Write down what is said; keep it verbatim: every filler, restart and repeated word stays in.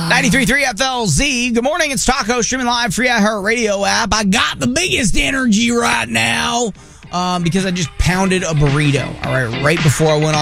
ninety-three point three F L Z. Good morning. It's Taco streaming live free iHeartRadio app. I got the biggest energy right now um, because I just pounded a burrito. All right, right before I went on.